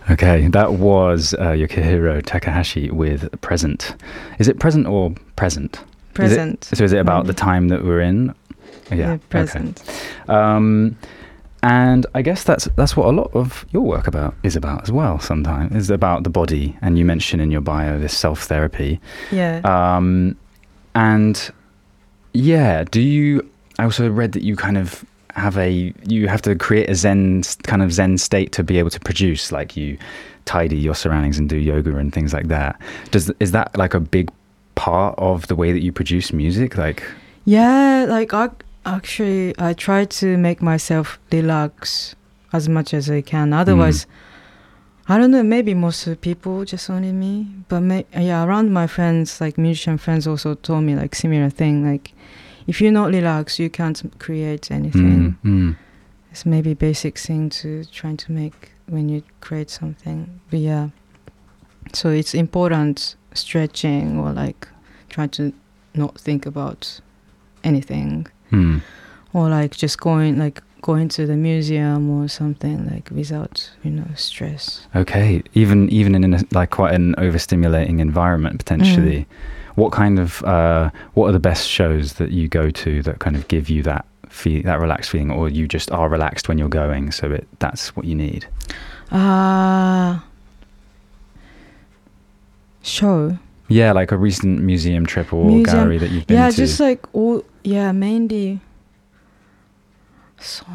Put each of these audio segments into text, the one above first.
Okay, that was Yukihiro Takahashi with Present. Is it present or present? Present. Is it about the time that we're in? Yeah, present. Okay. And I guess that's what a lot of your work is about as well. Sometimes is about the body, and you mention in your bio this self-therapy. Yeah. And yeah, I also read that you kind of you have to create a zen state to be able to produce, like you tidy your surroundings and do yoga and things like that. Is that like a big part of the way that you produce music? Like, yeah, like actually I try to make myself relax as much as I can. Otherwise, I don't know, maybe most of the people, just only me, but around my friends, like musician friends also told me like similar thing, like if you're not relaxed, you can't create anything. It's maybe basic thing to trying to make when you create something. But yeah, so it's important stretching or like try to not think about anything. Or like just going to the museum or something, like without stress. Okay, even in like quite an overstimulating environment potentially. What kind of what are the best shows that you go to that kind of give you that relaxed feeling, or you just are relaxed when you're going, so that's what you need? Show. Yeah, like a recent museum trip or gallery that you've been to. Yeah, just like mainly. So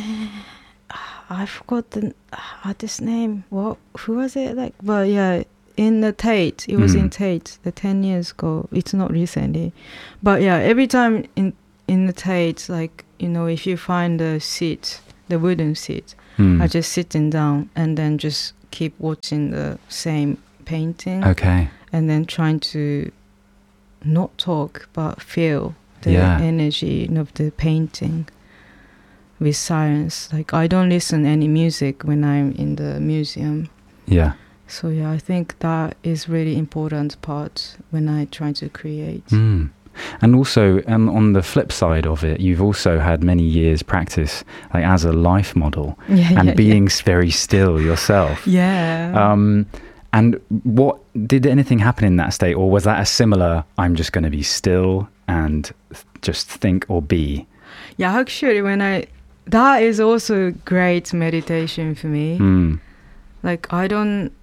I forgot the artist's name. Who was it? Like, but yeah, in the Tate. It was in Tate 10 years ago. It's not recently, but yeah, every time in the Tate, like if you find a seat, the wooden seat, I just sitting down and then just keep watching the same painting. Okay. And then trying to not talk but feel the energy of the painting. With silence, like I don't listen any music when I'm in the museum. Yeah. So yeah, I think that is really important part when I try to create. And also, on the flip side of it, you've also had many years practice like as a life model being very still yourself. Yeah. And did anything happen in that state, or was that a similar? I'm just going to be still and just think or be. Yeah, actually, that is also great meditation for me. Like I don't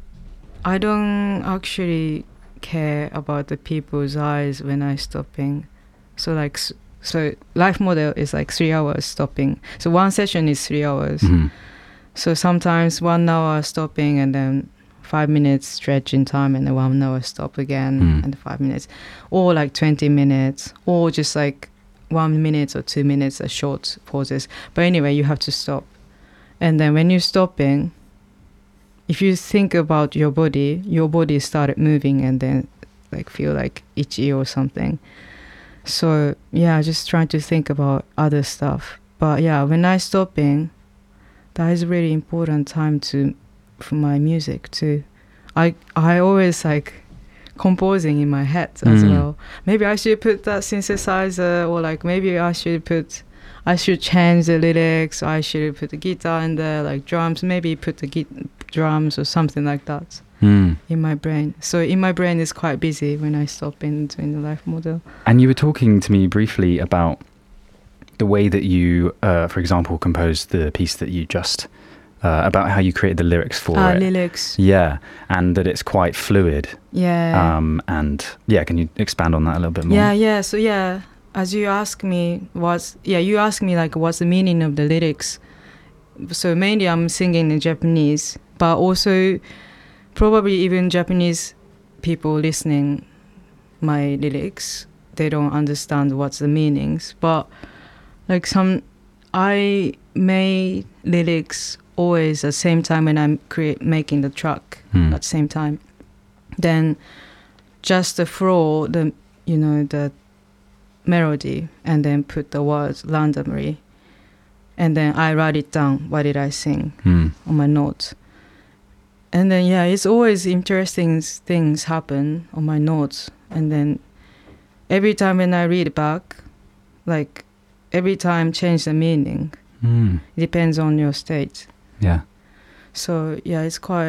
actually care about the people's eyes when I stopping. So life model is like 3 hours stopping. So one session is 3 hours. So sometimes 1 hour stopping and then 5 minutes stretching time and then 1 hour stop again and 5 minutes, or like 20 minutes, or just like 1 minute or 2 minutes, a short pauses. But anyway, you have to stop. And then when you're stopping, if you think about your body started moving and then like feel like itchy or something. So yeah, just trying to think about other stuff. But yeah, when I stopping, that is really important time for my music too. I always like composing in my head as well. Maybe I should put that synthesizer, or like maybe I should change the lyrics, or I should put the guitar in there, like drums, maybe put the drums or something like that in my brain. So in my brain it's quite busy when I stop in doing the life model. And you were talking to me briefly about the way that you, for example, composed the piece that you just about how you created the lyrics for it. Lyrics. Yeah, and that it's quite fluid. Yeah. And yeah, can you expand on that a little bit more? Yeah. So yeah, as you ask me, you ask me like what's the meaning of the lyrics. So mainly I'm singing in Japanese, but also probably even Japanese people listening my lyrics, they don't understand what's the meanings. But like I made lyrics always at the same time when I'm making the track at the same time. Then just the flow, the melody, and then put the words randomly. And then I write it down, what did I sing on my notes. And then yeah, it's always interesting things happen on my notes. And then every time when I read back, like every time change the meaning. It depends on your state. Yeah. So yeah,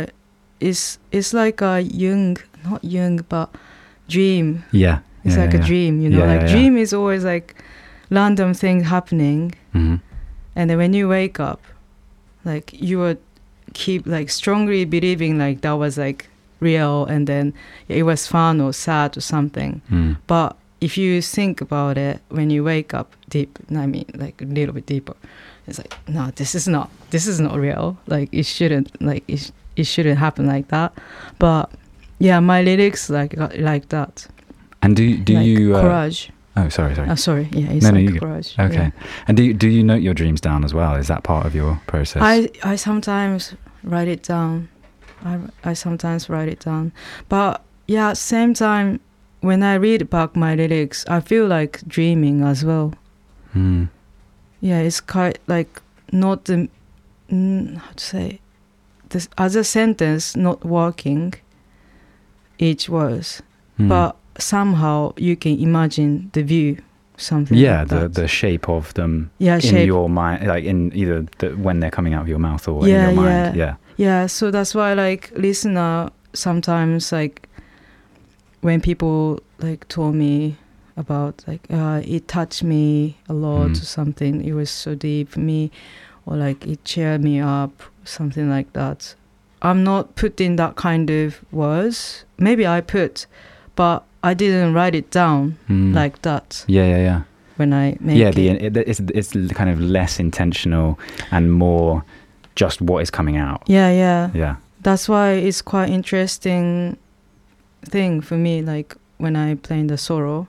it's like a not Jung, but dream. Yeah. It's yeah, like yeah, a yeah. dream, you know, Yeah, like yeah, yeah. dream is always like random thing happening. Hmm. And then when you wake up, like you would keep like strongly believing like that was like real, and then it was fun or sad or something. Mm. But if you think about it, when you wake up deep, I mean like a little bit deeper, it's like, no, this is not real. Like it shouldn't happen like that. But yeah, my lyrics like that. And do like you courage? Oh, sorry. Sorry. Yeah, it's No, like you go. courage. Okay. Yeah. And do you note your dreams down as well? Is that part of your process? I sometimes write it down. I sometimes write it down. But yeah, same time, when I read back my lyrics, I feel like dreaming as well. Mm. Yeah, it's quite like not the, how to say, this as a sentence not working each words, Mm. but somehow you can imagine the view, something. Yeah, like that. the shape of them Yeah, in your mind, like in either when they're coming out of your mouth or in your mind. Yeah. Yeah, so that's why like listener sometimes like when people like told me about like it touched me a lot or something, it was so deep for me, or like it cheered me up, something like that. I'm not putting that kind of words. Maybe I put, but I didn't write it down like that. Yeah. When I make it. It's kind of less intentional and more just what is coming out. Yeah. That's why it's quite interesting thing for me. Like when I play the solo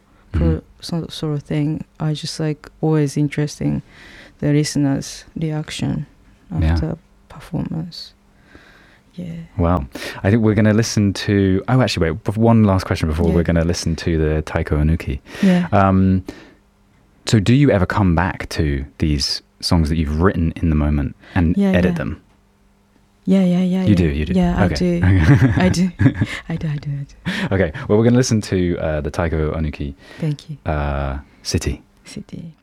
thing, I just like always interesting the listeners' reaction after performance. Yeah. Well, I think we're going to listen to. Oh, actually, wait. One last question before we're going to listen to the Taiko Onuki. Yeah. So, do you ever come back to these songs that you've written in the moment and edit them? Yeah. You do. Yeah, okay. I do. I do. Okay. Well, we're going to listen to the Taiko Onuki. Thank you. City. City.